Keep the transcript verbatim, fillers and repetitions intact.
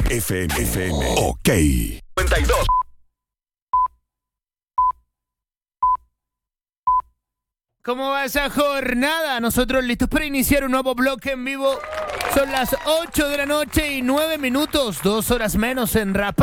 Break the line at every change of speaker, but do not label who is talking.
F M. F M. Ok.
noventa y dos.
¿Cómo va esa jornada? Nosotros listos para iniciar un nuevo bloque en vivo. Son las ocho de la noche y nueve minutos, dos horas menos en Rapa.